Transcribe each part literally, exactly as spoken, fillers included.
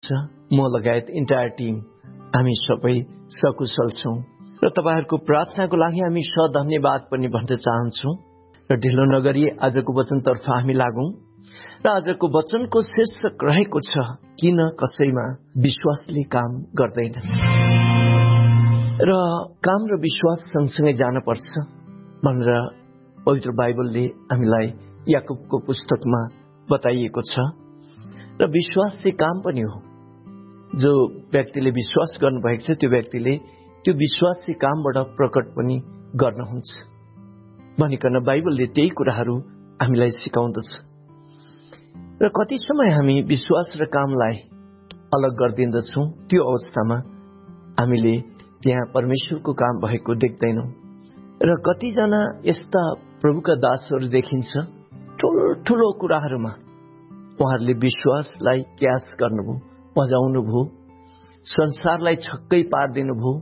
म लगायत entire team हामी सबै सकुशल छौं र तपाईहरुको प्रार्थनाको लागि हामी सधन्यवाद पनि भन्न चाहन्छौं। र ढिलो नगरी आजको वचनतर्फ हामी लागौं र आजको वचनको शीर्षक रहेको छ किन कसैमा विश्वासले काम गर्दैन। र काम र विश्वास सँगसँगै जानुपर्छ भनेर पवित्र बाइबलले हामीलाई याकुबको पुस्तकमा बताइएको छ। र विश्वास चाहिँ काम पनि हो। जो व्यक्तिले विश्वास गर्नुभएको छ त्यो व्यक्तिले त्यो विश्वास चाहिँ कामबाट प्रकट पनि गर्नुहुन्छ भनिकन बाइबलले त्यही कुराहरू हामीलाई सिकाउँदछ। र कति समय हामी विश्वास र कामलाई अलग गरिदिन्छौं, त्यो अवस्थामा हामीले त्यहाँ परमेश्वरको काम भएको देख्दैनौं। र कतिजना यस्ता प्रभुका दासहरू देखिन्छ ठूलो ठूलो कुराहरूमा उहाँहरूले विश्वासलाई क्यास गर्नुभयो, बजाउनुभयो, संसारलाई छक्कै पारिदिनुभयो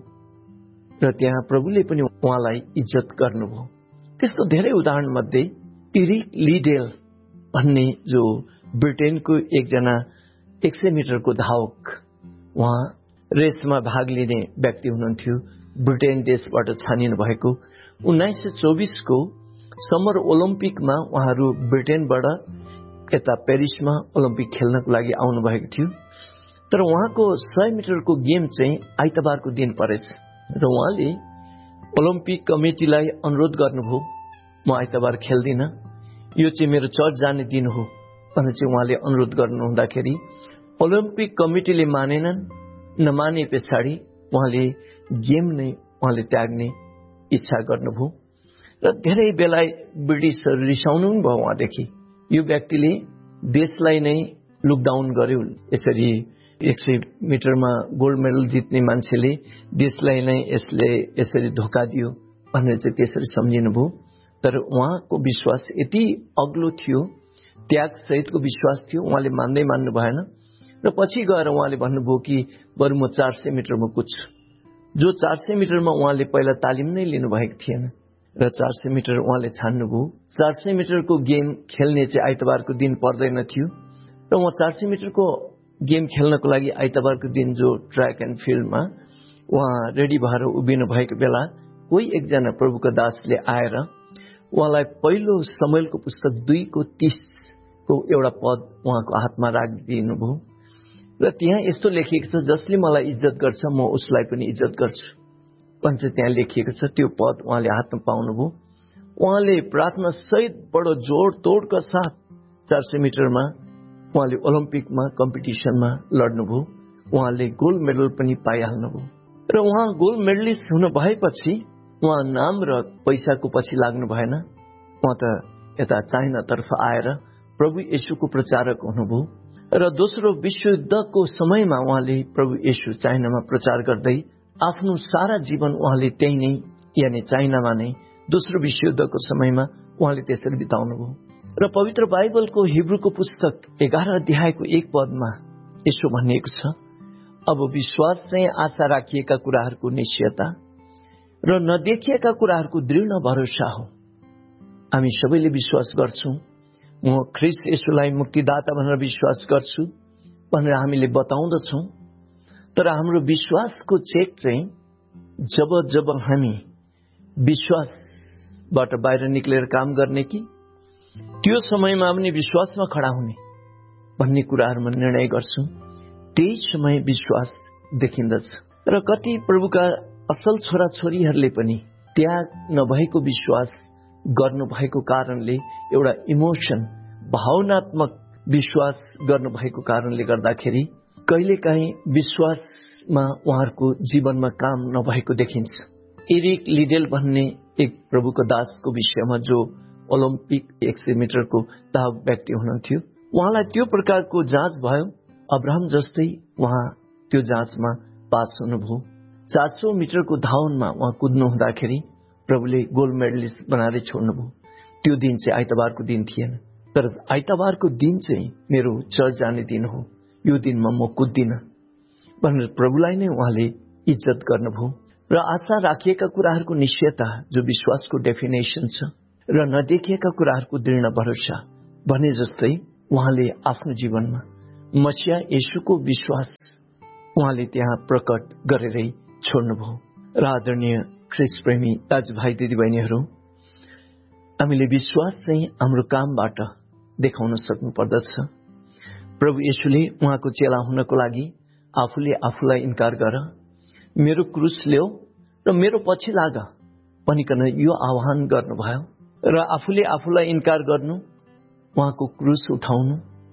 र त्यहाँ प्रभुले पनि उहाँलाई इज्जत गर्नुभयो। त्यस्तो धेरै उदाहरण मध्ये इरिक लिडेल भन्ने जो ब्रिटेनको एकजना एक सय मिटरको धावक, उहाँ रेसमा भाग लिने व्यक्ति हुनुहुन्थ्यो। ब्रिटेन देशबाट छानिनु भएको उन्नाइस सय चौबीसको समर ओलम्पिकमा उहाँहरू ब्रिटेनबाट यता पेरिसमा ओलम्पिक खेल्नको लागि आउनु भएको थियो। तर उहाँको सय मिटरको गेम चाहिँ आइतबारको दिन परेछ र उहाँले ओलम्पिक कमिटीलाई अनुरोध गर्नुभयो, म आइतबार खेल्दिन, यो चाहिँ मेरो चर्च जाने दिन हो भनेर चाहिँ उहाँले अनुरोध गर्नुहुँदाखेरि ओलम्पिक कमिटीले मानेनन्। नमाने पछाडि उहाँले गेम नै उहाँले त्याग्ने इच्छा गर्नुभयो र धेरै बेला ब्रिटिसहरू रिसाउनु पनि भयो उहाँदेखि। यो व्यक्तिले देशलाई नै लुकडाउन गर्यो। यसरी एक सय मिटरमा गोल्ड मेडल जित्ने मान्छेले देशलाई नै यसले यसरी धोका दियो भनेर चाहिँ त्यसरी सम्झिनुभयो। तर उहाँको विश्वास यति अग्लो थियो, त्याग सहितको विश्वास थियो, उहाँले मान्दै मान्नु भएन र पछि गएर उहाँले भन्नुभयो कि बरु म चार सय मिटरमा कुद्छु। जो चार सय मिटरमा उहाँले पहिला तालिम नै लिनु भएको थिएन र चार सय मिटर उहाँले छान्नुभयो। चार सय मिटरको गेम खेल्ने चाहिँ आइतबारको दिन पर्दैन थियो र उहाँ चार सय मिटरको गेम खेल्नको लागि आइतबारको दिन जो ट्र्याक एन्ड फिल्डमा उहाँ रेडी भएर उभिनु भएको बेला कोही एकजना प्रभुको दासले आएर उहाँलाई पहिलो समयलको पुस्तक दुईको तीसको एउटा पद उहाँको हातमा राखिदिनु भयो र त्यहाँ यस्तो लेखिएको छ, जसले मलाई इज्जत गर्छ म उसलाई पनि इज्जत गर्छु भन्छ त्यहाँ लेखिएको छ। त्यो पद उहाँले हातमा पाउनुभयो। उहाँले प्रार्थना सहित बडो जोड तोडका साथ चार सय मिटरमा उहाँले ओलम्पिकमा कम्पिटिसनमा लड्नुभयो। उहाँले गोल्ड मेडल पनि पाइहाल्नुभयो र उहाँ गोल्ड मेडलिस्ट हुनु भएपछि उहाँ नाम र पैसाको पछि लाग्नु भएन। उहाँ त यता चाइनातर्फ आएर प्रभु येशूको प्रचारक हुनुभयो र दोस्रो विश्वयुद्धको समयमा उहाँले प्रभु येशू चाइनामा प्रचार गर्दै आफ्नो सारा जीवन उहाँले त्यही नै यानी चाइनामा नै दोस्रो विश्वयुद्धको समयमा उहाँले त्यसरी बिताउनुभयो। र पवित्र बाइबलको हिब्रूको पुस्तक एघार अध्यायको एक पदमा यसो भनिएको छ, अब विश्वास चाहिँ आशा राखिएका कुराहरूको निश्चयता र नदेखिएका कुराहरूको दृढ भरोसा हो। हामी सबैले विश्वास गर्छौं, म ख्रीष्ट येशूलाई मुक्तिदाता भनेर विश्वास गर्छु भनेर हामीले बताउँदछौं। तर हाम्रो विश्वासको चेक चाहिँ जब जब हामी विश्वासबाट बाहिर निक्लेर काम गर्ने कि त्यो समयमा पनि विश्वासमा खडा हुने भन्ने कुराहरूमा निर्णय गर्छौं, त्यही समय विश्वास देखिन्दछ। र कति प्रभुका असल छोरा छोरीहरूले पनि त्याग नभएको विश्वास गर्नुभएको कारणले एउटा इमोसन भावनात्मक विश्वास गर्नुभएको कारणले गर्दाखेरि कहिलेकाहीँ विश्वासमा उहाँहरूको जीवनमा काम नभएको देखिन्छ। इरिक लिडेल भन्ने एक प्रभुको दासको विषयमा जो ओलम्पिक एक सय मिटरको धावक व्यक्ति हुनुहुन्थ्यो, उहाँलाई त्यो प्रकारको जाँच भयो। अब्राहम जस्तै उहाँ त्यो जाँचमा पास हुनुभयो। चार सय मिटरको धावनमा उहाँ कुद्नु हुँदाखेरि प्रभुले गोल्ड मेडलिस्ट बनाएर छोड्नुभयो। त्यो दिन चाहिँ आइतबारको दिन थिएन, तर आइतबारको दिन चाहिँ मेरो चर्च जाने दिन हो, यो दिनमा म कुद्दिन भनेर प्रभुलाई नै उहाँले इज्जत गर्नुभयो। र आशा राखिएका कुराहरूको निश्चयता जो विश्वासको डेफिनेसन छ र नदेखिएका कुराहरूको दृढ भरोसा भने जस्तै उहाँले आफ्नो जीवनमा मसिया येशूको विश्वास उहाँले त्यहाँ प्रकट गरेरै छोड्नुभयो। र आदरणीय ख्रीष्ट प्रेमी दाजुभाइ दिदीबहिनीहरू, हामीले विश्वास चाहिँ हाम्रो कामबाट देखाउन सक्नु पर्दछ। प्रभु येशूले उहाँको चेला हुनको लागि आफूले आफूलाई इन्कार गर, मेरो क्रुस ल्याऊ र मेरो पछि लाग भनिकन यो आह्वान गर्नुभयो। र आफूले आफूलाई इन्कार गर्नु, उहाँको क्रुस उठाउनु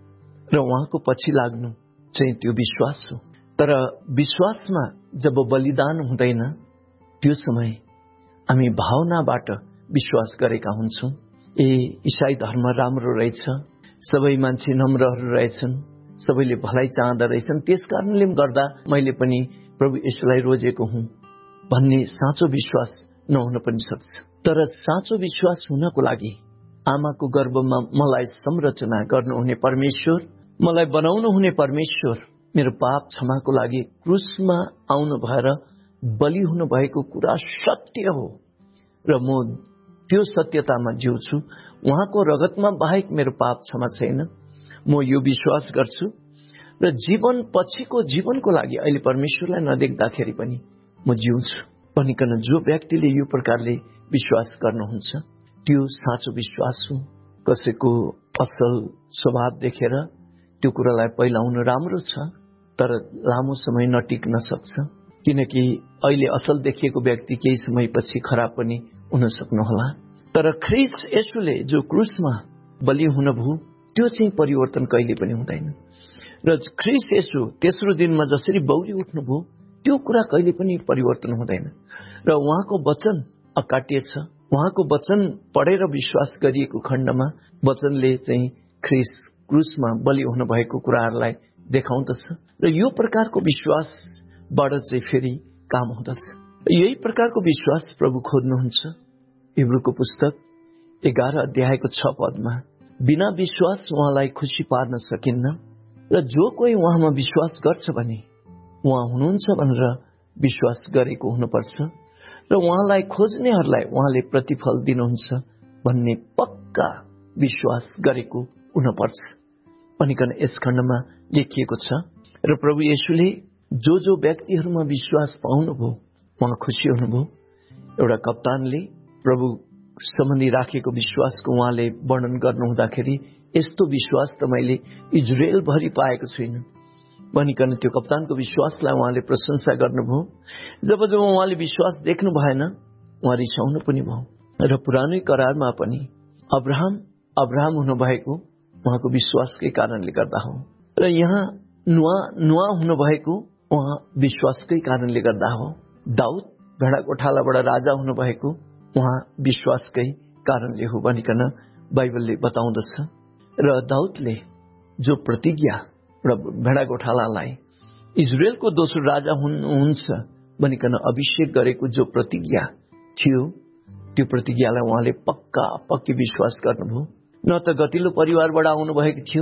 र उहाँको पछि लाग्नु चाहिँ त्यो विश्वास हो। तर विश्वासमा जब बलिदान हुँदैन, त्यो समय हामी भावनाबाट विश्वास गरेका हुन्छौँ। ए ईसाई धर्म राम्रो रहेछ, सबै मान्छे नम्रहरू रहेछन्, सबैले भलाइ चाहँदा रहेछन्, त्यस कारणले गर्दा मैले पनि प्रभु येशूलाई रोजेको हुँ भन्ने साँचो विश्वास नहुन पनि सक्छ। तर साँचो विश्वास हुनको लागि आमाको गर्भमा मलाई संरचना गर्नुहुने परमेश्वर, मलाई बनाउनु हुने परमेश्वर मेरो पाप क्षमाको लागि क्रुसमा आउनु भएर बलि हुनु भएको कुरा सत्य हो र म त्यो सत्यतामा जिउँछु। उहाँको रगतमा बाहेक मेरो पाप क्षमा छैन। म यो विश्वास गर्छु र जीवन पछिको जीवनको लागि अहिले परमेश्वरलाई नदेख्दाखेरि पनि म जिउँछु भनिकन जो व्यक्तिले यो प्रकारले विश्वास गर्नुहुन्छ, त्यो साँचो विश्वास हो। कसैको असल स्वभाव देखेर त्यो कुरालाई पहिलाउनु राम्रो छ, तर लामो समय नटिक्न सक्छ, किनकि अहिले असल देखिएको व्यक्ति केही समयपछि खराब पनि हुन सक्नुहोला। तर ख्रीष्ट येशूले जो क्रुसमा बलि हुनुभयो, त्यो चाहिँ परिवर्तन कहिले पनि हुँदैन। र ख्रीष्ट येशू तेस्रो दिनमा जसरी बौरी उठ्नुभयो, त्यो कुरा कहिले पनि परिवर्तन हुँदैन। र उहाँको वचन अकाट्य छ। उहाँको वचन पढेर विश्वास गरिएको खण्डमा वचनले चाहिँ ख्रीष्ट क्रुसमा बलि हुनुभएको कुराहरूलाई देखाउँदछ। र यो प्रकारको विश्वासबाट चाहिँ फेरि काम हुँदछ। यही प्रकारको विश्वास प्रभु खोज्नुहुन्छ। इब्रूको पुस्तक एघार अध्यायको छ पदमा, बिना विश्वास उहाँलाई खुसी पार्न सकिन्न र जो कोही उहाँमा विश्वास गर्छ भने उहाँ हुनुहुन्छ भनेर विश्वास गरेको हुनुपर्छ र उहाँलाई खोज्नेहरूलाई उहाँले प्रतिफल दिनुहुन्छ भन्ने पक्का विश्वास गरेको हुनुपर्छ भनिकन यस खण्डमा लेखिएको छ। र प्रभु येशूले जो जो व्यक्तिहरूमा विश्वास पाउनुभयो उहाँ खुसी हुनुभयो। एउटा कप्तानले प्रभु सम्बन्धी राखेको विश्वासको उहाँले वर्णन गर्नुहुँदाखेरि यस्तो विश्वास त मैले इजरायलभरि पाएको छुइनँ भनिकन त्यो कप्तानको विश्वासलाई उहाँले प्रशंसा गर्नुभयो। जब जब उहाँले विश्वास देख्नु भएन, उहाँ रिसाउनु पनि भयो। र पुरानै करारमा पनि अब्राहम अब्राहम हुनुभएको उहाँको विश्वासकै कारणले गर्दा हो। र यहाँ नुवा नुवा हुनुभएको उहाँ विश्वासकै कारणले गर्दा हो। दाउद भेडा गोठालाबाट राजा हुनुभएको उहाँ विश्वासकै कारणले हो भनिकन बाइबलले बताउँदछ। र दाउदले जो प्रतिज्ञा र भेडा गोठालालाई इजरायलको दोस्रो राजा हुनुहुन्छ भनिकन अभिषेक गरेको जो प्रतिज्ञा थियो, त्यो प्रतिज्ञालाई उहाँले पक्का पक्की विश्वास गर्नुभयो। न त गतिलो परिवारबाट आउनु भएको थियो,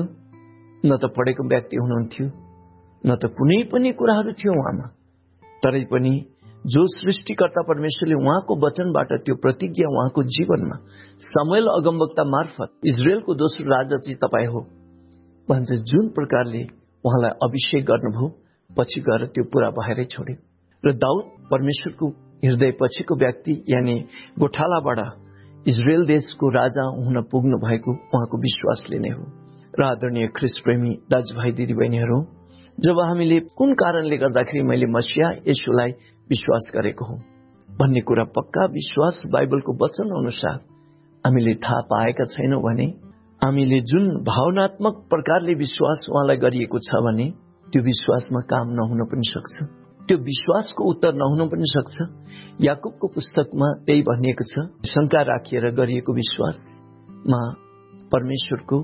न त पढेको व्यक्ति हुनुहुन्थ्यो, न त कुनै पनि कुराहरू थियो उहाँमा। तरै पनि जो सृष्टिकर्ता परमेश्वरले उहाँको वचनबाट त्यो प्रतिज्ञा उहाँको जीवनमा समुएल अगमवक्ता मार्फत इजरायलको दोस्रो राजा चाहिँ तपाईँ हो भन्छ, जुन प्रकारले उहाँलाई अभिषेक गर्नुभयो, पछि गएर त्यो पूरा भएरै छोड्यो। र दाउद परमेश्वरको हृदय पछिको व्यक्ति, यानि गोठालाबाट इजरायल देशको राजा हुन पुग्नु भएको उहाँको विश्वासले नै हो। र आदरणीय ख्रीष्ट प्रेमी दाजुभाइ दिदीबहिनीहरू, जब हामीले कुन कारणले गर्दाखेरि मैले मसिया येशूलाई विश्वास गरेको हुँ भन्ने कुरा पक्का विश्वास बाइबलको वचन अनुसार हामीले थाहा पाएका छैनौँ भने, हामीले जुन भावनात्मक प्रकारले विश्वास उहाँलाई गरिएको छ भने त्यो विश्वासमा काम नहुन पनि सक्छ, त्यो विश्वासको उत्तर नहुन पनि सक्छ। याकुबको पुस्तकमा त्यही भनिएको छ, शंका राखिएर गरिएको विश्वासमा परमेश्वरको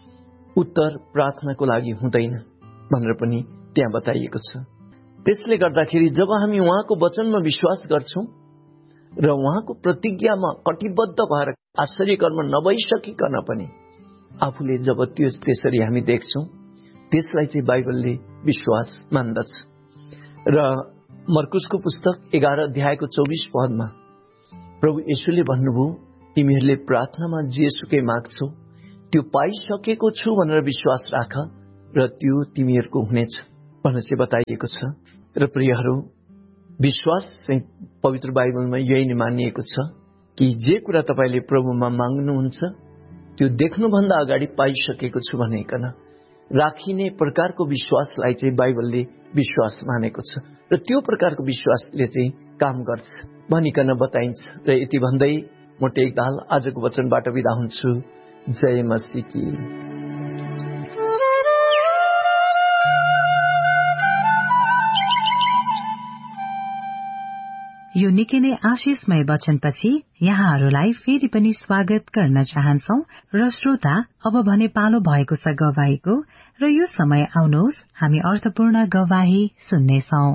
उत्तर प्रार्थनाको लागि हुँदैन भनेर पनि त्यहाँ बताइएको छ। त्यसले गर्दाखेरि जब हामी उहाँको वचनमा विश्वास गर्छौं र उहाँको प्रतिज्ञामा कटिबद्ध भएर आश्चर्य कर्म नभइसकिकन पनि आफूले जब त्यो त्यसरी हामी देख्छौं, त्यसलाई चाहिँ बाइबलले विश्वास मान्दछ। र मर्कुसको पुस्तक एघार अध्यायको चौबिस पदमा प्रभु येशूले भन्नुभयो, तिमीहरूले प्रार्थनामा जेसुकै माग्छौ त्यो पाइसकेको छु भनेर विश्वास राख र त्यो तिमीहरूको हुनेछ भनेर चाहिँ बताइएको छ। र प्रियहरू, विश्वास चाहिँ पवित्र बाइबलमा यही नै मानिएको छ कि जे कुरा तपाईँले प्रभुमा माग्नुहुन्छ त्यो देख्नुभन्दा अगाडि पाइसकेको छु भनिकन राखिने प्रकारको विश्वासलाई चाहिँ बाइबलले विश्वास मानेको छ र त्यो प्रकारको विश्वासले चाहिँ काम गर्छ भनिकन बताइन्छ। र यति भन्दै म टेकदाल आजको वचनबाट बिदा हुन्छु। जय मसीह की। यो निकै नै आशिषमय वचनपछि यहाँहरूलाई फेरि पनि स्वागत गर्न चाहन्छौ। र श्रोता, अब भने पालो भएको छ गवाहीको, र यो समय आउनुहोस् हामी अर्थपूर्ण गवाही सुन्नेछौ।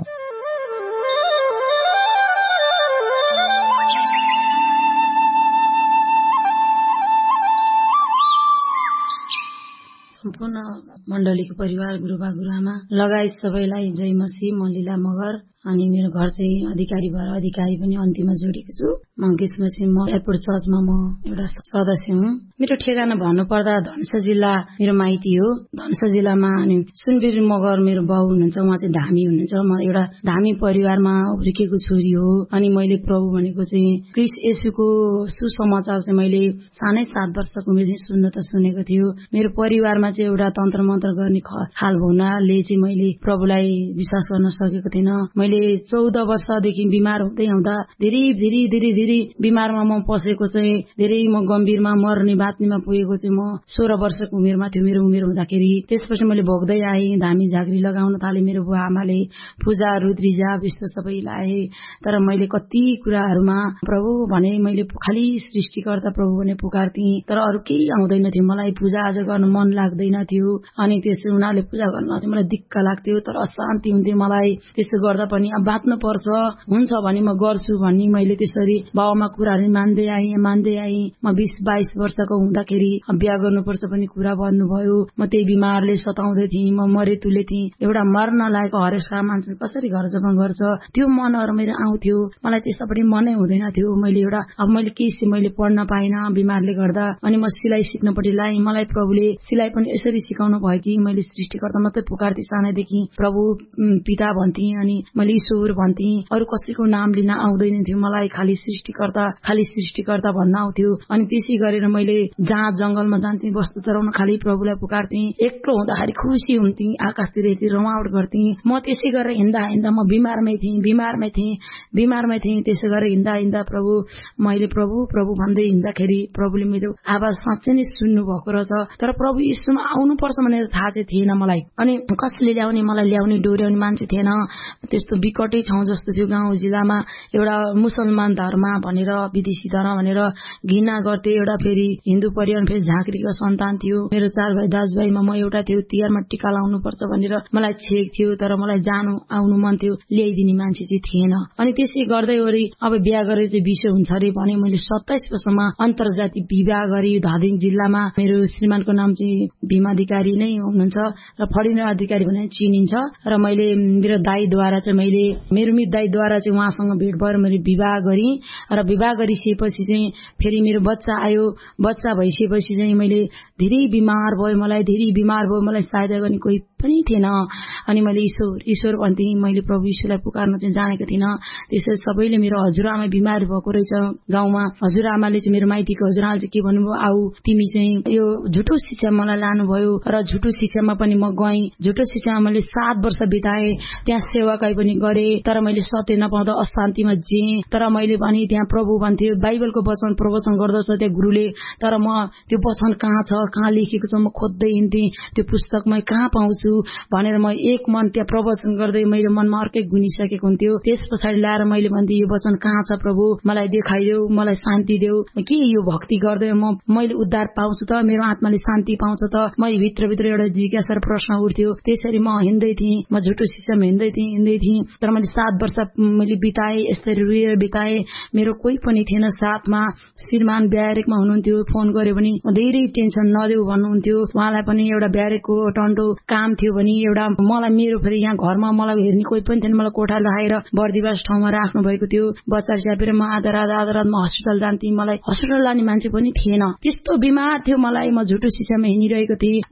सम्पूर्ण मण्डलीको परिवार, गुरुबा गुरुआमा लगायत सबैलाई जय मसीह। म लीला मगर अनि मेरो घर चाहिँ अधिकारी भएर अधिकारी पनि अन्तिममा जोडेको छु। मङ्केश मसी म एयरपोर्ट चर्चमा म एउटा सदस्य हुँ। मेरो ठेगाना भन्नुपर्दा धनुषा जिल्ला मेरो माइती हो। धनुषा जिल्लामा अनि सुनवीर मगर मेरो बाउ हुनुहुन्छ, उहाँ चाहिँ धामी हुनुहुन्छ। म एउटा धामी परिवारमा हुर्केको छोरी हो। अनि मैले प्रभु भनेको चाहिँ क्रिस्ट येशूको सुसमाचार चाहिँ मैले सानै सात वर्षको उमेरदेखि सुन्न त सुनेको थियो। मेरो परिवारमा चाहिँ एउटा तन्त्र मन्त्र गर्ने खाल हुनाले चाहिँ मैले प्रभुलाई विश्वास गर्न सकेको थिएन। मैले चौध वर्षदेखि बिमार हुँदै हुँदा धेरै धेरै धेरै धेरै बिमारमा म पसेको चाहिँ धेरै म गम्भीरमा मर्ने बाँच्नेमा पुगेको चाहिँ म सोह्र वर्षको उमेरमा थियो मेरो उमेर हुँदाखेरि। त्यसपछि मैले भोग्दै आएँ, धामी झाँक्री लगाउन थालेँ। मेरो बुवा आमाले पूजा रुद्री जाप यस्तो सबै लाए। तर मैले कति कुराहरूमा प्रभु भने मैले खालि सृष्टिकर्ता प्रभु भने पुकार्थेँ, तर अरू केही आउँदैन थियो। मलाई पूजा आज गर्न मन लाग्दैन थियो। अनि त्यसो उनीहरूले पूजा गर्न चाहिँ मलाई दिक्क लाग्थ्यो, तर अशान्ति हुन्थ्यो मलाई। त्यसो गर्दा पनि अब बाँच्नु पर्छ, हुन्छ भने म गर्छु भन्ने मैले त्यसरी बाबामा कुराहरू मान्दै आएँ मान्दै आएँ म बिस बाइस वर्षको हुँदाखेरि बिहा गर्नुपर्छ पनि कुरा भन्नुभयो। म त्यही बिमारले सताउँदै थिएँ, म मरे तुले थिएँ। एउटा मर्न लागेको हरेसा मान्छे कसरी घर जमा गर्छ, त्यो मनहरू मेरो आउँथ्यो। मलाई त्यसैपट्टि मनै हुँदैन थियो। मैले एउटा अब मैले केही मैले पढ्न पाइनँ बिमारले गर्दा। अनि म सिलाइ सिक्नपट्टि लाएँ। मलाई प्रभुले सिलाइ पनि यसरी सिकाउनु भयो कि मैले सृष्टिकर्ता मात्रै पुकार्थेँ सानैदेखि, प्रभु पिता भन्थेँ अनि मैले ईश्वर भन्थेँ। अरू कसैको नाम लिन आउँदैन थियो मलाई, खालि सृष्टिकर्ता खालि सृष्टिकर्ता भन्न आउँथ्यो। अनि त्यसै गरेर मैले जहाँ जंगलमा जान्थेँ वस्तु चराउन खालि प्रभुलाई पुकार्थेँ। एक्लो हुँदाखेरि खुसी हुन्थेँ, आकाशतिर यति रमावट गर्थेँ। म त्यसै गरेर हिँड्दा हिँड्दा म बिमारमै थिएँ बिमारमै थिएँ बिमारमै थिएँ त्यसै गरेर हिँड्दा हिँड्दा प्रभु मैले प्रभु प्रभु भन्दै हिँड्दाखेरि प्रभुले मेरो आवाज साँच्चै नै सुन्नु भएको रहेछ। तर प्रभु यस्तोमा आउनुपर्छ भनेर थाहा चाहिँ थिएन मलाई। अनि कसले ल्याउने, मलाई ल्याउने डोर्याउने मान्छे थिएन। त्यस्तो विकटै ठाउँ जस्तो थियो गाउँ जिल्लामा। एउटा मुसलमान धर्म भनेर विदेशी धर्म भनेर घृणा गर्थे। एउटा फेरि हिन्दू परिवार फेरि झाँक्रीको सन्तान थियो। मेरो चार भाइ दाजुभाइमा म एउटा थियो। तिहारमा टिका लाउनु पर्छ भनेर मलाई छेक थियो, तर मलाई जानु आउनु मन थियो, ल्याइदिने मान्छे चाहिँ थिएन। अनि त्यसै गर्दै वरी अब बिहा गरेर चाहिँ विषय हुन्छ अरे भने मैले सत्ताइस वर्षमा अन्तर्जातीय विवाह गरी धादिङ जिल्लामा। मेरो श्रीमानको नाम चाहिँ भीमाधिकारी नै हुनुहुन्छ र फडिना अधिकारी भने चिनिन्छ। र मैले मेरो दाईद्वारा चाहिँ मैले मेरो मित दाईद्वारा चाहिँ उहाँसँग भेट भएर मैले विवाह गरेँ। र विवाह गरिसकेपछि चाहिँ फेरि मेरो बच्चा आयो। बच्चा भइसकेपछि चाहिँ मैले धेरै बिमार भयो, मलाई धेरै बिमार भयो, मलाई सहायता गर्ने कोही पनि थिएन। अनि मैले ईश्वर ईश्वर भन्थेँ। मैले प्रभु ईश्वरलाई पुकार्न चाहिँ जानेको थिइनँ। त्यसै सबैले मेरो हजुरआमा बिमार भएको रहेछ गाउँमा। हजुरआमाले चाहिँ मेरो माइतीको हजुरआमाले चाहिँ के भन्नुभयो, आऊ तिमी चाहिँ यो झुटो शिक्षा मलाई लानुभयो। र झुटो शिक्षामा पनि म गएँ। झुटो शिक्षामा मैले सात वर्ष बिताएँ। त्यहाँ सेवाकाई पनि गरेँ, तर मैले सत्य नपाउँदा अशान्तिमा जिएँ। तर मैले भने त्यहाँ प्रभु भन्थ्यो, बाइबलको वचन प्रवचन गर्दछ त्यहाँ गुरुले, तर म त्यो वचन कहाँ छ, कहाँ लेखेको छ, म खोज्दै हिँड्थेँ। त्यो पुस्तक म कहाँ पाउँछु भनेर म एक मन त्यहाँ प्रवचन गर्दै मेरो मनमा अर्कै गुनिसकेको हुन्थ्यो। त्यस पछाडि ल्याएर मैले भन्थेँ, यो वचन कहाँ छ प्रभु, मलाई देखाइदेऊ, मलाई शान्ति देऊ। के यो भक्ति गर्दै म मैले उद्धार पाउँछु त, मेरो आत्माले शान्ति पाउँछ त, म भित्रभित्र एउटा जिज्ञासा र प्रश्न उठ्थ्यो। त्यसरी म हिँड्दै थिएँ, म झुटो शिक्षामा हिँड्दै थिएँ हिँड्दै थिएँ तर मैले सात वर्ष मैले बिताएँ। यसरी रुएर बिताएँ। मेरो कोही पनि थिएन साथमा। श्रीमान ब्यारेकमा हुनुहुन्थ्यो, फोन गर्यो भने धेरै टेन्सन नदेऊ भन्नुहुन्थ्यो। उहाँलाई पनि एउटा ब्यारेकको टन्टो काम थियो भने एउटा मलाई मेरो फेरि यहाँ घरमा मलाई हेर्ने कोही पनि थिएन। मलाई कोठा लगाएर बर्दिवास ठाउँमा राख्नु भएको थियो। बच्चा स्यापेर म आधा रात आधा रातमा हस्पिटल जान्थेँ। मलाई हस्पिटल लाने मान्छे पनि थिएन। त्यस्तो बिमार थियो मलाई। म झुटो शिक्षामा हिँडिरहेको थिएँ। म अशान्ति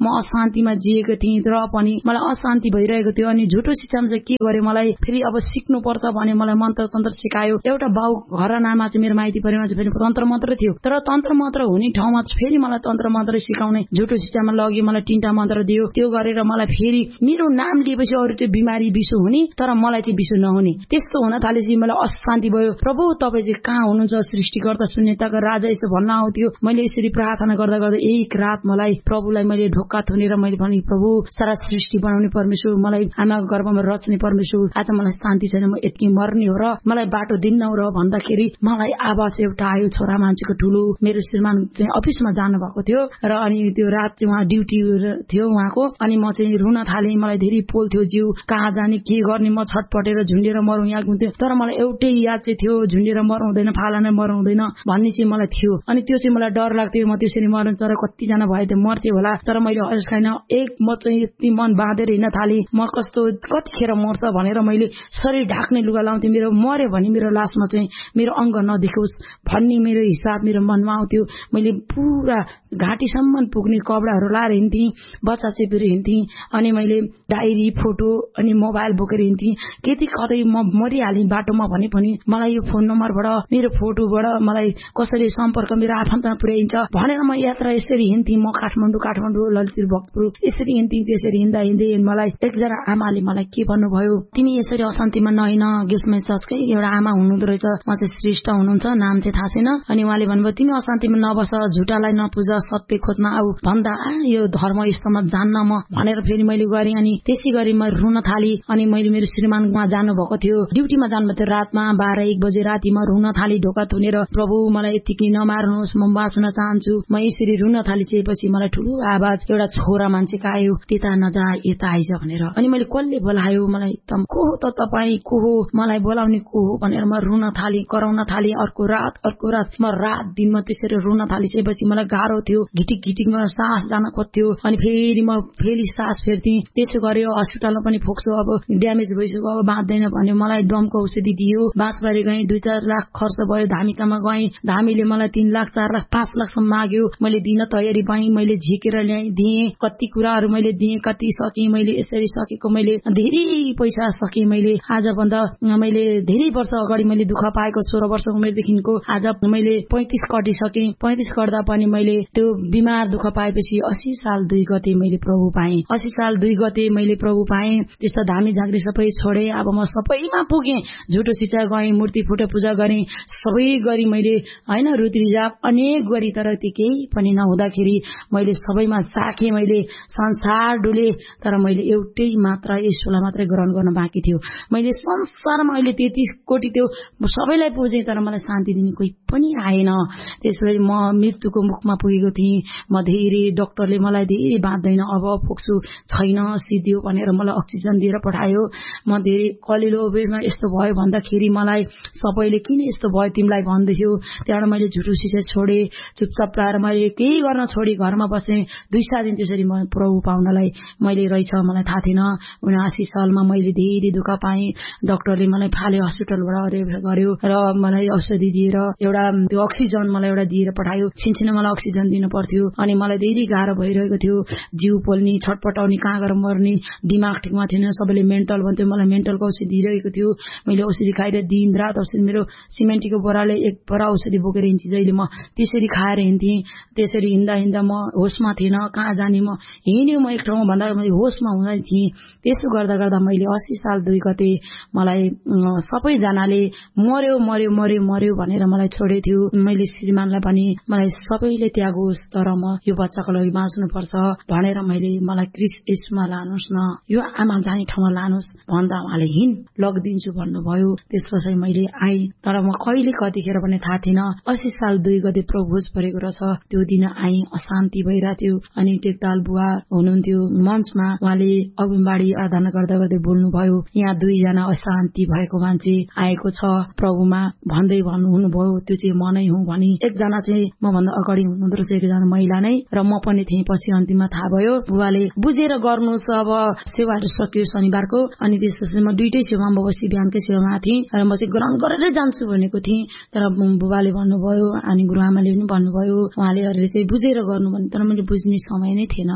अशान्तिमा जिएको थिएँ र पनि मलाई अशान्ति भइरहेको थियो। अनि झुटो शिक्षामा चाहिँ के गरे, मलाई फेरि अब सिक्नु पर्छ भने मलाई मन्त्र तन्त्र सिकायो। एउटा बाउ घरानामा चाहिँ मेरो माइती परिवारमा चाहिँ फेरि तन्त्र मन्त्र थियो, तर तन्त्र मन्त्र हुने ठाउँमा फेरि मलाई तन्त्र मन्त्र सिकाउने झुटो शिक्षामा लग्यो। मलाई तीनटा मन्त्र दियो, त्यो गरेर मलाई फेरि मेरो नाम लिएपछि अरू चाहिँ बिमारी बिसो हुने तर मलाई चाहिँ बिसो नहुने त्यस्तो हुन थालेपछि मलाई अशान्ति भयो। प्रभु तपाईँ चाहिँ कहाँ हुनुहुन्छ, सृष्टिकर्ता शून्यताको राजा यसो भन्न आउँथ्यो। मैले यसरी प्रार्थना गर्दा गर्दा एक रात मलाई प्रभुलाई मैले ढोका थुनेर मैले भने प्रभु सारा सृष्टि बनाउने परमेश्वर, मलाई आमाको गर्भमा रच्ने परमेश्वर, आज मलाई शान्ति छैन, म यति मर्ने हो र मलाई बाटो दिन्न र भन्दाखेरि मलाई आवाज एउटा आयो, छोरा मान्छेको ठुलो। मेरो श्रीमान चाहिँ अफिसमा जानु भएको थियो र अनि त्यो रात चाहिँ उहाँ ड्युटी थियो उहाँको। अनि म चाहिँ रुन थालेँ, मलाई धेरै पोल्थ्यो जिउ, कहाँ जाने के गर्ने, म छटपटेर झुन्डेर मरौँ यहाँ घुम्थ्यो। तर मलाई एउटै याद चाहिँ थियो, झुन्डेर मराउँदैन, फाला नै मराउँदैन भन्ने चाहिँ मलाई थियो। अनि त्यो चाहिँ मलाई डर लाग्थ्यो, म त्यसरी मर्नु, तर कतिजना भए त्यो मर्थ्यो होला। तर मैले छैन एक म चाहिँ यति मन बाँधेर हिँड्न थालेँ, म कस्तो कतिखेर मर्छ भनेर मैले शरीर ढाक्ने लुगा लाउँथेँ, मेरो मर्यो भने मेरो लासमा चाहिँ मेरो अङ्ग नदेखोस् भन्ने मेरो हिसाब मेरो मनमा आउँथ्यो। मैले पुरा घाँटीसम्म पुग्ने कपडाहरू लाएर हिँड्थेँ, बच्चा चेपेर हिँड्थेँ। अनि मैले डायरी फोटो अनि मोबाइल बोकेर हिँड्थेँ। यति कतै म मरिहालेँ बाटोमा भने पनि मलाई यो फोन नम्बरबाट मेरो फोटोबाट मलाई कसैले सम्पर्क मेरो आफन्तमा पुर्याइन्छ भनेर म यात्रा यसरी हिँड्थेँ। म काठमाडौँ काठमाडौँ ललितपुर भक्तपुर यसरी हिँड्थेँ। त्यसरी हिँड्दा हिँड्दै मलाई एकजना आमाले मलाई के भन्नुभयो, तिमी यसरी अशान्तिमा नहिँड, गेसमै चर्चकै एउटा आमा हुनुहुँदो रहेछ, म चाहिँ श्रेष्ठ हुनुहुन्छ, नाम चाहिँ थाहा छैन। अनि उहाँले भन्नुभयो तिमी अशान्तिमा नबस, झुटालाई नपुज, सत्य खोज्न आऊ भन्दा आ यो धर्म यस्तोमा जान्न म भनेर फेरि मैले गरेँ। अनि त्यसै गरी म रुन थालेँ। अनि मैले मेरो श्रीमानमा जानुभएको थियो, ड्युटीमा जानुभएको थियो, रातमा बाह्र एक बजे रातिमा रुन थालेँ ढोका थुनेर, प्रभु मलाई यतिकै नमार्नुहोस्, म बाँच्न चाहन्छु। म यसरी रुन थालिसकेपछि मलाई ठुलो आवाज एउटा छोरा मान्छेको आयो, त्यता नजा यता आइज भनेर। अनि मैले कसले बोलायो, मलाई एकदम को हो त तपाईँ, को हो, मलाई बोलाउने को हो भनेर म रुन थालेँ, कराउन थालेँ। अर्को रात अर्को रात म रात दिन म त्यसरी रुन थालिसकेपछि मलाई गाह्रो थियो, घिटिक घिटिकमा सास जान खोज्थ्यो। अनि फेरि म फेरि सास फेर्थेँ। त्यसो गर्यो, हस्पिटलमा पनि फोक्सो अब ड्यामेज भइसक्यो, अब बाँच्दैन भन्यो। मलाई दमको औषधि दियो, बाँसबारी गएँ, दुई चार लाख खर्च भयो। धामिकामा गएँ, धामीले मलाई तीन लाख चार लाख पाँच लाखसम्म माग्यो। मैले दिन तयारी भएँ, मैले झिकेर ल्याएँ, दिएँ, कति कुराहरू मैले दिएँ, कति सकेँ मैले। यसरी सकेको मैले धेरै पैसा सकेँ मैले। आजभन्दा मैले धेरै वर्ष अगाडि मैले दुःख पाएको, सोह्र वर्ष उमेरदेखिको आज मैले पैँतिस कटिसकेँ। पैँतिस गर्दा पनि मैले त्यो बिमार दुःख पाएपछि अस्सी साल दुई गते मैले प्रभु पाएँ। अस्सी साल दुई गते मैले प्रभु पाएँ। त्यस्तो धामी झाँक्री सबै छोडेँ। अब म सबैमा पुगेँ, झुटो शिक्षा गएँ, मूर्ति फुटे पूजा गरेँ, सबै गरी मैले होइन रुद्रिजाप अनेक गरी। तर त्यो केही पनि नहुँदाखेरि मैले सबैमा साखेँ, मैले संसार डुले, तर मैले एउटै मात्र यसोलाई मात्रै ग्रहण गर्न बाँकी थियो। मैले संसारमा अहिले तेत्तिस कोटी त्यो सबैलाई पुजेँ, तर मलाई शान्ति दिने कोही पनि आएन। त्यसपछि म मृत्युको मुखमा पुगेको थिएँ। म धेरै डाक्टरले मलाई धेरै बाँच्दैन, अब फोक्सो छैन, सिद्धियो भनेर मलाई अक्सिजन दिएर पठायो। म धेरै कलिलो बेरमा यस्तो भयो भन्दाखेरि मलाई सबैले किन यस्तो भयो तिमीलाई भन्दैथ्यो। त्यहाँबाट मैले झुटो शिक्षा छोडेँ, चुपचाप लाएर मैले केही गर्न छोडेँ, घरमा बसेँ। दुई सात दिन त्यसरी म प्रभु पाउनलाई मैले रहेछ मलाई थाहा थिएन। उनासी सालमा मैले धेरै दुःख पाएँ। डाक्टरले मलाई फाल्यो, हस्पिटलबाट रेफर गर्यो र मलाई औषधि दिएर एउटा त्यो अक्सिजन मलाई एउटा दिएर पठायो। छिनछिन मलाई अक्सिजन दिनु पर्थ्यो। अनि मलाई धेरै गाह्रो भइरहेको थियो, जिउ पोल्ने, छटपटाउने, कहाँ गएर मर्ने, दिमाग ठिकमा थिएन, सबैले मेन्टल भन्थ्यो। मलाई मेन्टलको औषधि दिइरहेको थियो। मैले औषधि खाएर दिन रात औषधि, मेरो सिमेन्टीको बोराले एक बोरा औषधि बोकेर हिँड्थेँ जहिले, म त्यसरी खाएर हिँड्थेँ। त्यसरी हिँड्दा हिँड्दा म होसमा थिएन, कहाँ जाने, म हिँड्यो म एक ठाउँमा भन्दा मैले होसमा हुँदै थिएँ। त्यसो गर्दा गर्दा मैले अस्सी साल दुई गते मलाई सबैजनाले मर्यो मर्यो मर्यो मर्यो भनेर मलाई छोडेको थियो। मैले श्रीमानलाई पनि मलाई सबैले त्यागोस्, तर म यो बच्चाको लागि बाँच्नुपर्छ भनेर मैले मलाई क्रिस्ट यसमा लानुहोस् न, यो आमा जाने ठाउँमा लानुहोस् भन्दा उहाँले हिँड लगिदिन्छु भन्नुभयो। त्यसपछि मैले आएँ, तर म कहिले कतिखेर पनि थाहा थिएन। अस्सी साल दुई गते प्रभुज परेको रहेछ, त्यो दिन आएँ, अशान्ति भइरहेको थियो। अनि टेकताल बुवा हुनुहुन्थ्यो मञ्चमा, उहाँले अगुवाडी आराधना गर्दा गर्दै बोल्नुभयो, यहाँ दुईजना अशान्ति भएको मान्छे आएको छ प्रभुमा भन्दै भन्नुहुनुभयो। त्यो चाहिँ म नै हुँ भनी। एकजना चाहिँ म भन्दा अगाडि हुनुहुँदो रहेछ, एकजना महिला नै, र म पनि थिएँ। पछि अन्तिममा थाहा भयो। बुवाले बुझेर गर्नुहोस्, अब सेवाहरू सकियो शनिबारको। अनि त्यसपछि म दुइटै सेवामा बसी बिहानकै सेवामा थिएँ र म चाहिँ ग्रहण गरेरै जान्छु भनेको थिएँ। तर बुबाले भन्नुभयो, अनि गुरुआमाले पनि भन्नुभयो, उहाँले चाहिँ बुझेर गर्नु भने, तर मैले बुझ्ने समय नै थिएन।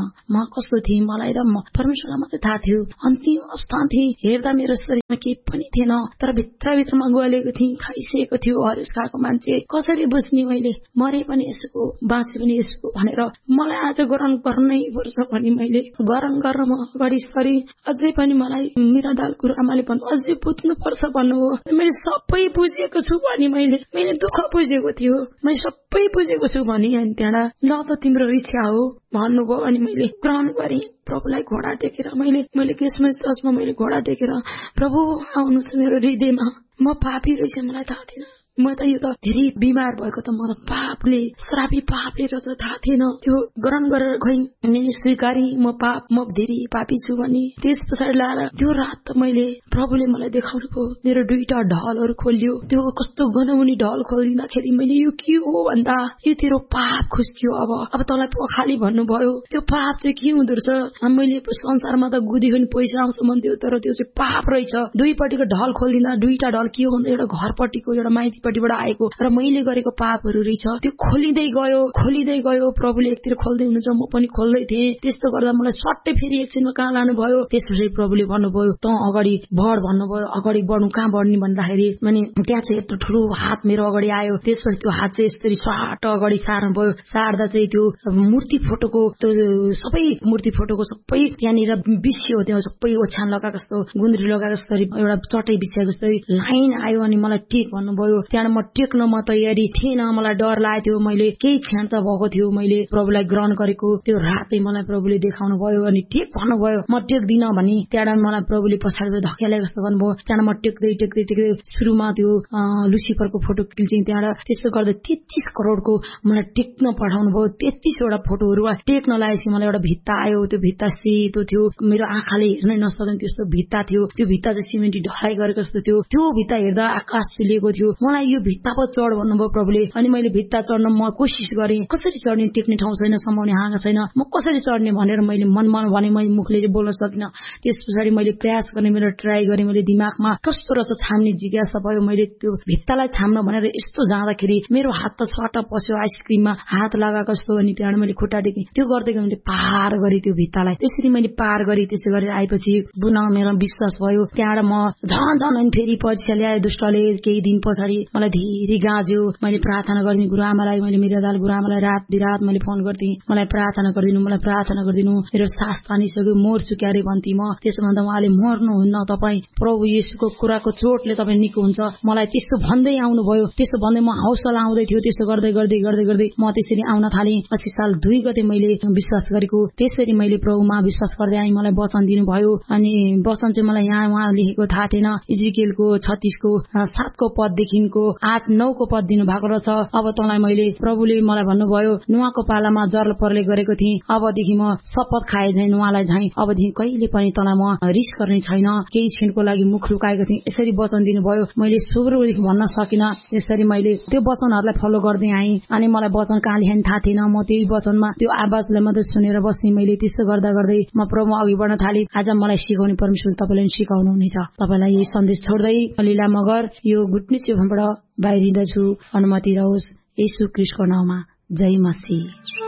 म कस्तो थिएँ मलाई र म परमेश्वरलाई मात्रै थाहा थियो। अन्तिम अवस्था थिएँ, हेर्दा मेरो शरीरमा केही पनि थिएन, तर भित्रभित्रमा गलेको थिएँ, खाइसकेको थियो हरेस खाएको मान्छे। कसरी बुझ्ने मैले मरे पनि यसको बाँचे पनि यसको भनेर मलाई आज ग्रहण गर्नै पर्छ भने मैले ग्रहण गरेर म अगाडि सरी। अझै पनि मलाई मेरा दाल गुरुआमाले भन्नु अझै बुझ्नु पर्छ भन्नुभयो। मैले सबै बुझेको छु भने मैले मैले दुःख बुझेको थियो, मैले सबै बुझेको छु भने अनि त्यहाँ ल त तिम्रो इच्छा हो भन्नुभयो। अनि मैले ग्रहण गरेँ प्रभुलाई घोडा टेकेर। मैले मैले क्रिसमस चर्चमा मैले घोडा टेकेर प्रभु आउनुहोस् मेरो हृदयमा, म पापी रहेछ मलाई थाहा थिएन। म त यो त धेरै बिमार भएको त म त पापले श्रापी पापले रहेछ थाहा थिएन। त्यो ग्रहण गरेर खै मैले स्वीकारी म पाप म धेरै पापी छु भने। त्यस पछाडि लाएर त्यो रात त मैले प्रभुले मलाई देखाउनु भयो, मेरो दुईटा ढलहरू खोलियो। त्यो कस्तो गनाउने ढल खोलिदिँदाखेरि मैले यो के हो भन्दा यो तेरो पाप खुस्कियो, अब अब तँलाई पखाली भन्नुभयो। त्यो पाप चाहिँ के हुँदो रहेछ, मैले संसारमा त गुदी पनि पैसा आउँछ भन्थ्यो, तर त्यो चाहिँ पाप रहेछ। दुईपट्टिको ढल खोलिदिँदा दुईटा ढल के हो भन्दा एउटा घरपट्टिको एउटा माइतीपट्टिबाट आएको र मैले गरेको पापहरू रहेछ। त्यो खोलिँदै गयो खोलिँदै गयो प्रभुले एकतिर खोल्दै हुनुहुन्छ, म पनि खोल्दै थिएँ। त्यस्तो गर्दा मलाई सट्टै फेरि एकछिनमा कहाँ लानुभयो। त्यसपछि प्रभुले भन्नुभयो त अगाडि बढ भन्नुभयो। अगाडि बढ्नु कहाँ बढ्ने भन्दाखेरि अनि त्यहाँ चाहिँ यत्रो ठुलो हात मेरो अगाडि आयो। त्यसपछि त्यो हात चाहिँ यसरी स्वाट अगाडि सार्नु भयो। सार्दा चाहिँ त्यो मूर्ति फोटोको त्यो सबै मूर्ति फोटोको सबै त्यहाँनिर बिस्यो, त्यो सबै ओछ्यान लगाएको जस्तो गुन्द्री लगाएको जस्तो एउटा चटै बिछाएको जस्तो लाइन आयो। अनि मलाई टेक भन्नुभयो। त्यहाँ म टेक्न म तयारी थिएन, मलाई डर लागेको थियो। मैले केही क्षण त भएको थियो मैले प्रभुलाई ग्रहण गरेको। त्यो रातै मलाई प्रभुले देखाउनु भयो अनि टेक भन्नुभयो। म टेक्दिन भने त्यहाँ मलाई प्रभुले पछाडि धकेलाए जस्तो भन्नुभयो। त्यहाँ म टेक्दै टेक्दै टेक्दै सुरुमा त्यो लुसिफरको फोटो खिल्चेँ। त्यहाँ त्यस्तो गर्दा तेत्तीस करोडको मलाई टेक्न पठाउनु भयो। तेत्तीसवटा फोटोहरू टेक्न लागेपछि मलाई एउटा भित्ता आयो। त्यो भित्ता सेतो थियो, मेरो आँखाले हेर्नै नसक्ने त्यस्तो भित्ता थियो। त्यो भित्ता चाहिँ सिमेन्टी ढलाइ गरेको जस्तो थियो। त्यो भित्ता हेर्दा आकाश चुलिएको थियो। मलाई यो भित्ता पो चढ भन्नुभयो प्रभुले। अनि मैले भित्ता चढ्न म कोसिस गरेँ, कसरी चढ्ने, टेक्ने ठाउँ छैन, समाउने हाँगा छैन, म कसरी चढ्ने भनेर मैले मनमा भने मैले मुखले चाहिँ बोल्न सकिनँ। त्यस पछाडि मैले प्रयास गरेँ, मेरो ट्राई गरेँ, मैले दिमागमा कस्तो रहेछ छाम्ने जिज्ञासा भयो। मैले त्यो भित्तालाई छाम्न भनेर यस्तो जाँदाखेरि मेरो हात त सट्ट पस्यो आइसक्रिममा हात लगाएको जस्तो। अनि त्यहाँ मैले खुट्टा टेकेँ। त्यो गर्दै मैले पार गरेँ त्यो भित्तालाई। त्यसरी मैले पार गरेँ। त्यसै गरेर आएपछि पुनः मेरो विश्वास भयो। त्यहाँबाट म झन् झन् अनि फेरि परीक्षा ल्याए दुष्टले। केही दिन पछाडि मलाई धेरै गाँज्यो। मैले प्रार्थना गर्ने गुरुआमालाई, मैले मेरो दाल गुरुआमालाई रात बिरात मैले फोन गर्थेँ, मलाई प्रार्थना गरिदिनु, मलाई प्रार्थना गरिदिनु, मेरो सास तानिसक्यो, मोर्छु क्यारे भन्थेँ म। त्यसो भन्दा उहाँले मर्नुहुन्न, तपाईँ प्रभु येशूको कुराको चोटले तपाईँ निको हुन्छ, मलाई त्यसो भन्दै आउनुभयो। त्यसो भन्दै म हौसला आउँदै थियो। त्यसो गर्दै गर्दै गर्दै गर्दै म त्यसरी आउन थालेँ। अस्सी साल दुई गते मैले विश्वास गरेको। त्यसरी मैले प्रभुमा विश्वास गर्दै आएँ। मलाई वचन दिनुभयो। अनि वचन चाहिँ मलाई यहाँ उहाँ लेखेको थाहा थिएन। इजिकेलको छत्तीसको सातको पददेखिको आठ नौको पद दिनु भएको रहेछ। अब तँलाई मैले प्रभुले मलाई भन्नुभयो, नुहाको पालामा जल परले गरेको थिएँ, अबदेखि म शपथ खाए झैँ नुहालाई झैँ अबदेखि कहिले पनि तँलाई म रिस गर्ने छैन। केही क्षणको लागि मुख लुकाएको थिएँ, यसरी वचन दिनुभयो। मैले सुरुदेखि भन्न सकिनँ। यसरी मैले त्यो वचनहरूलाई फलो गर्दै आएँ। अनि मलाई वचन कहाँ लेख्ने थाहा थिएन। म त्यही वचनमा त्यो आवाजलाई मात्रै सुनेर बसेँ। मैले त्यसो गर्दा गर्दै म प्रभु अघि बढ्न थालेँ। आज मलाई सिकाउने परमेश्वर तपाईँले सिकाउनु हुनेछ। तपाईँलाई यही सन्देश छोड्दै लीला मगर यो गुटनी चिफबाट बाहिरिँदछु। अनुमति रहोस् येशू ख्रीष्टको नाममा। जय मसीह।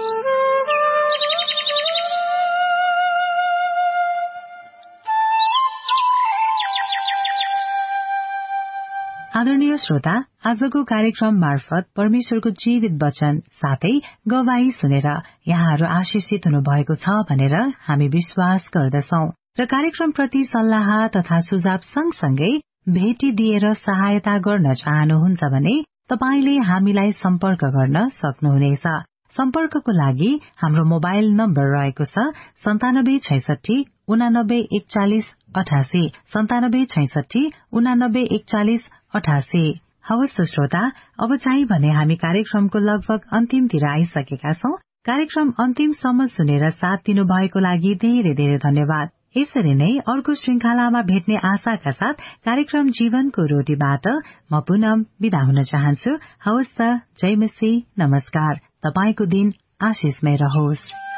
आदरणीय श्रोता, आजको कार्यक्रम मार्फत परमेश्वरको जीवित वचन साथै गवाही सुनेर यहाँहरू आशिषित हुनुभएको छ भनेर हामी विश्वास गर्दछौं। र कार्यक्रमप्रति सल्लाह तथा सुझाव सँगसँगै भेटी दिएर सहायता गर्न चाहनुहुन्छ भने तपाईले हामीलाई सम्पर्क गर्न सक्नुहुनेछ। सम्पर्कको लागि हाम्रो मोबाइल नम्बर रहेको छ सन्तानब्बे छैसठी उनानब्बे एकचालिस अठासी सन्तानब्बे छैसठी उनानब्बे एकचालिस अठासी। हवस् श्रोता, अब चाहिँ भने हामी कार्यक्रमको लगभग अन्तिमतिर आइसकेका छौं। कार्यक्रम अन्तिमसम्म सुनेर साथ दिनुभएको लागि धेरै धेरै धन्यवाद। यसरी नै अर्को श्रृंखलामा भेट्ने आशाका साथ कार्यक्रम जीवनको रोटीबाट म पुनः बिदा हुन चाहन्छु। हवस् त, जय मसीह, नमस्कार। तपाईको दिन आशिषमय रहोस्।